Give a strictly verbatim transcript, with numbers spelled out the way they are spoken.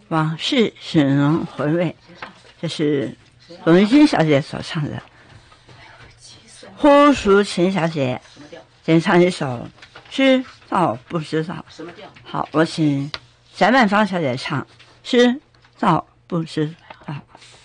往事使人回味，这是董玉君小姐所唱的。呼淑琴小姐演唱一首《知道不知道》。好，我请翟曼芳小姐唱《知道不知道》。